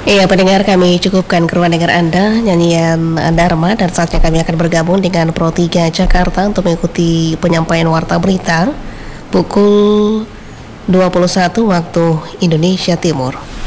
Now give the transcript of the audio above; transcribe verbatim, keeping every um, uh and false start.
Iya pendengar, kami cukupkan ke ruang dengar Anda nyanyian Dharma, dan saatnya kami akan bergabung dengan Pro tiga Jakarta untuk mengikuti penyampaian warta berita pukul dua puluh satu waktu Indonesia Timur.